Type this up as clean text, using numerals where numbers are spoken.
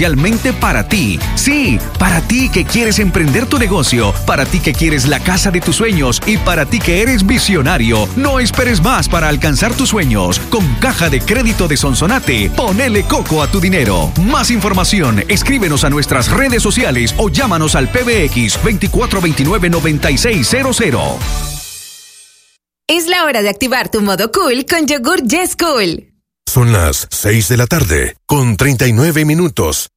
especialmente para ti. Sí, para ti que quieres emprender tu negocio, para ti que quieres la casa de tus sueños y para ti que eres visionario. No esperes más para alcanzar tus sueños. Con Caja de Crédito de Sonsonate, ponele coco a tu dinero. Más información, escríbenos a nuestras redes sociales o llámanos al PBX 2429-9600. Es la hora de activar tu modo cool con yogur Yes Cool. Son las 6 de la tarde, con 39 minutos.